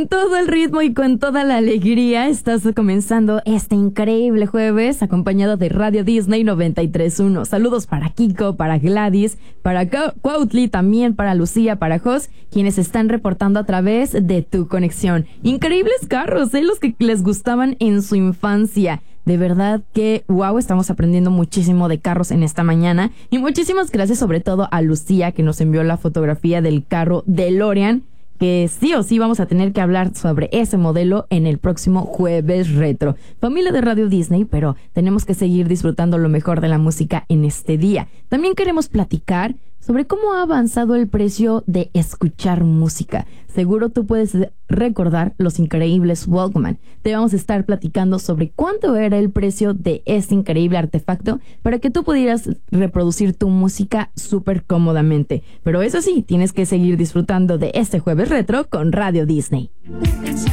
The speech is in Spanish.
Con todo el ritmo y con toda la alegría estás comenzando este increíble jueves acompañado de Radio Disney 93.1. Saludos para Kiko, para Gladys, para Cuautli, también para Lucía, para Jos, quienes están reportando a través de tu conexión. Increíbles carros, los que les gustaban en su infancia. De verdad que, wow, estamos aprendiendo muchísimo de carros en esta mañana. Y muchísimas gracias sobre todo a Lucía, que nos envió la fotografía del carro DeLorean, que sí o sí vamos a tener que hablar sobre ese modelo en el próximo Jueves Retro. Familia de Radio Disney, pero tenemos que seguir disfrutando lo mejor de la música en este día. También queremos platicar sobre cómo ha avanzado el precio de escuchar música. Seguro tú puedes recordar los increíbles Walkman. Te vamos a estar platicando sobre cuánto era el precio de este increíble artefacto para que tú pudieras reproducir tu música súper cómodamente. Pero eso sí, tienes que seguir disfrutando de este Jueves Retro con Radio Disney.